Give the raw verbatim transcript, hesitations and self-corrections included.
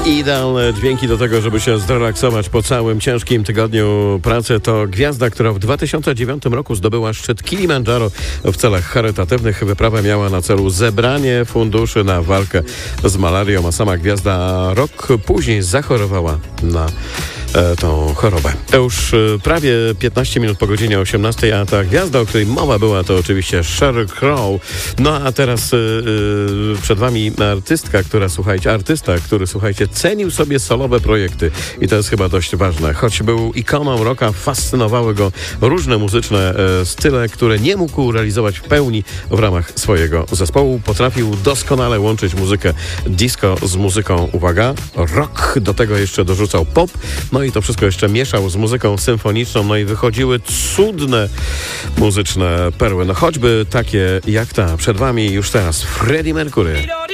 Idealne dźwięki do tego, żeby się zrelaksować po całym ciężkim tygodniu pracy. To gwiazda, która w dwa tysiące dziewiątym roku zdobyła szczyt Kilimandżaro w celach charytatywnych. Wyprawa miała na celu zebranie funduszy na walkę z malarią, a sama gwiazda rok później zachorowała na e, tą chorobę. To już e, prawie piętnaście minut po godzinie osiemnastej, a ta gwiazda, o której mowa była, to oczywiście Sheryl Crow. No a teraz e, e, przed wami artystka, która, słuchajcie, artysta, który, słuchajcie, cenił sobie solowe projekty i to jest chyba dość ważne. Choć był ikoną rocka, fascynowały go różne muzyczne e, style, które nie mógł realizować w pełni w ramach swojego zespołu. Potrafił doskonale łączyć muzykę disco z muzyką, uwaga, rock, do tego jeszcze dorzucał pop, no i to wszystko jeszcze mieszał z muzyką symfoniczną, no i wychodziły cudne muzyczne perły, no choćby takie jak ta przed wami już teraz, Freddie Mercury.